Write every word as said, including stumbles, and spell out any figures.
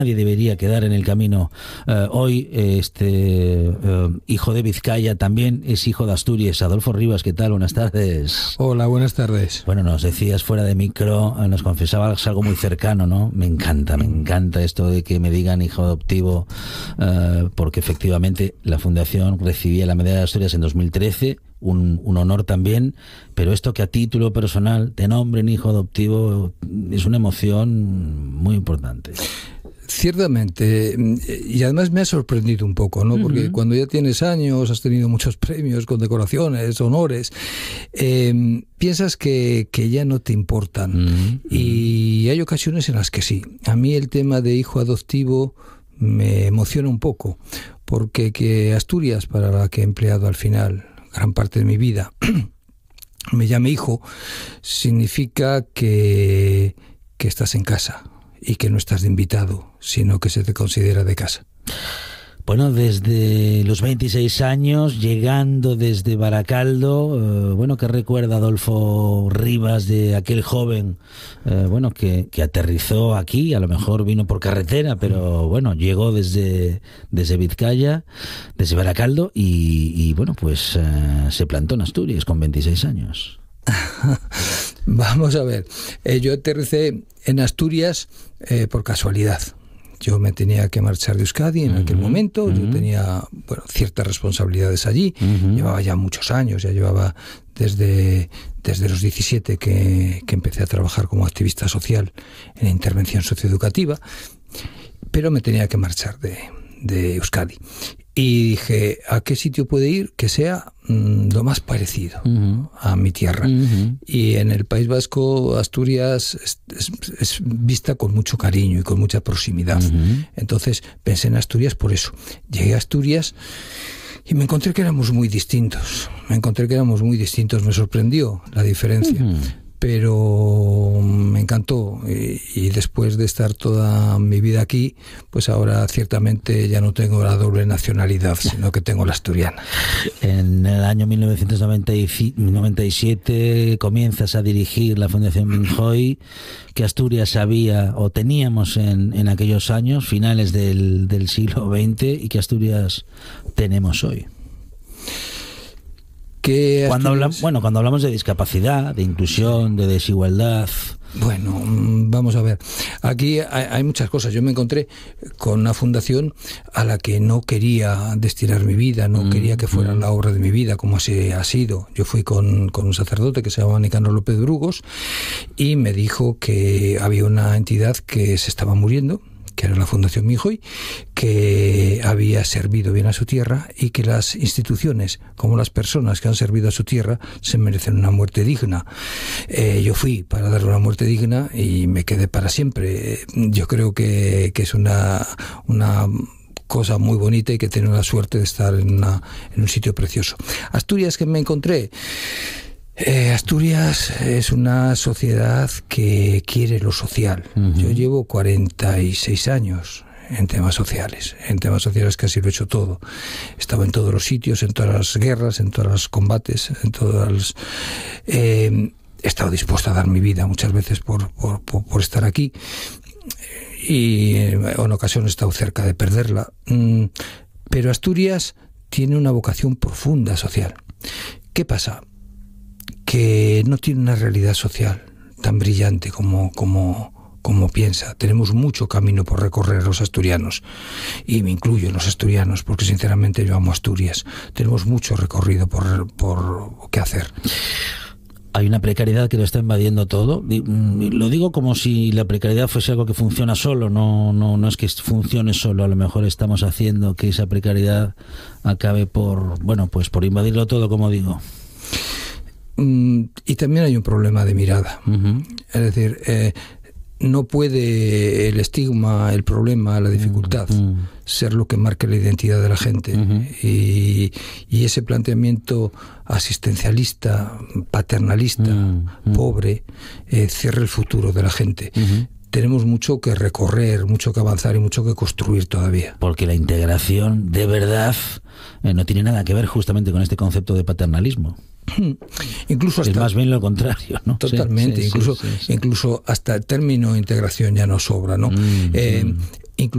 Nadie debería quedar en el camino. Uh, hoy este uh, hijo de Vizcaya también es hijo de Asturias. Adolfo Rivas, ¿qué tal? Buenas tardes. Hola, buenas tardes. Bueno, nos decías fuera de micro, nos confesabas algo muy cercano, ¿no? Me encanta, me encanta esto de que me digan hijo adoptivo, uh, porque efectivamente la Fundación recibía la Medalla de Asturias en dos mil trece, un, un honor también, pero esto que a título personal te nombren hijo adoptivo es una emoción muy importante. Ciertamente, y además me ha sorprendido un poco, ¿no? Porque uh-huh. cuando ya tienes años, has tenido muchos premios, condecoraciones, honores, eh, piensas que, que ya no te importan. Uh-huh. Y hay ocasiones en las que sí. A mí el tema de hijo adoptivo me emociona un poco, porque que Asturias, para la que he empleado al final gran parte de mi vida, me llame hijo, significa que, que estás en casa. Y que no estás de invitado, sino que se te considera de casa. Bueno, desde los veintiséis años, llegando desde Baracaldo, eh, bueno, ¿qué recuerda Adolfo Rivas de aquel joven, eh, bueno, que, que aterrizó aquí? A lo mejor vino por carretera, pero bueno, llegó desde, desde Vizcaya, desde Baracaldo, y, y bueno, pues eh, se plantó en Asturias con veintiséis años. Vamos a ver, eh, yo aterricé en Asturias eh, por casualidad. Yo me tenía que marchar de Euskadi en uh-huh, aquel momento, uh-huh. yo tenía bueno, ciertas responsabilidades allí, uh-huh. llevaba ya muchos años, ya llevaba desde, desde los diecisiete que, que empecé a trabajar como activista social en intervención socioeducativa, pero me tenía que marchar de, de Euskadi. Y dije, ¿a qué sitio puede ir que sea mmm, lo más parecido uh-huh. a mi tierra? Uh-huh. Y en el País Vasco, Asturias es, es, es vista con mucho cariño y con mucha proximidad. Uh-huh. Entonces pensé en Asturias por eso. Llegué a Asturias y me encontré que éramos muy distintos. Me encontré que éramos muy distintos. Me sorprendió la diferencia. Uh-huh. Pero me encantó y, y después de estar toda mi vida aquí, pues ahora ciertamente ya no tengo la doble nacionalidad, sino que tengo la asturiana. En el año mil novecientos noventa y siete comienzas a dirigir la Fundación Minjoy, que Asturias había o teníamos en, en aquellos años, finales del, del siglo veinte, y que Asturias tenemos hoy. Cuando hablamos, bueno, cuando hablamos de discapacidad, de inclusión, de desigualdad. Bueno, vamos a ver. Aquí hay, hay muchas cosas. Yo me encontré con una fundación a la que no quería destinar mi vida, no mm, quería que fuera mm. la obra de mi vida, como así ha sido. Yo fui con, con un sacerdote que se llamaba Nicanor López Brugos y me dijo que había una entidad que se estaba muriendo, que era la Fundación Minjoy, que había servido bien a su tierra y que las instituciones, como las personas que han servido a su tierra, se merecen una muerte digna. Eh, yo fui para darle una muerte digna y me quedé para siempre. Yo creo que, que es una, una cosa muy bonita y que tengo la suerte de estar en, una, en un sitio precioso. Asturias, que me encontré... Eh, Asturias es una sociedad que quiere lo social. Uh-huh. Yo llevo cuarenta y seis años en temas sociales. En temas sociales casi lo he hecho todo. He estado en todos los sitios, en todas las guerras, en todos los combates, en todas las... Eh, he estado dispuesto a dar mi vida muchas veces por, por, por, por estar aquí y en ocasiones he estado cerca de perderla. Mm, pero Asturias tiene una vocación profunda social. ¿Qué pasa? Que no tiene una realidad social tan brillante como, como, como piensa. Tenemos mucho camino por recorrer los asturianos, y me incluyo en los asturianos, porque sinceramente yo amo Asturias. Tenemos mucho recorrido por, por qué hacer. Hay una precariedad que lo está invadiendo todo. Lo digo como si la precariedad fuese algo que funciona solo. No, no, no es que funcione solo. A lo mejor estamos haciendo que esa precariedad acabe por, bueno, pues por invadirlo todo, como digo. Y también hay un problema de mirada. Uh-huh. Es decir, eh, no puede el estigma, el problema, la dificultad uh-huh. ser lo que marque la identidad de la gente. Uh-huh. y, y ese planteamiento asistencialista, paternalista, uh-huh. pobre, eh, cierra el futuro de la gente. Uh-huh. Tenemos mucho que recorrer, mucho que avanzar y mucho que construir todavía. Porque la integración, de verdad, eh, no tiene nada que ver justamente con este concepto de paternalismo. Incluso hasta, es más bien lo contrario, ¿no? Totalmente, sí, sí, incluso, sí, sí, sí. incluso hasta el término integración ya no sobra, ¿no? Mm, eh, mm.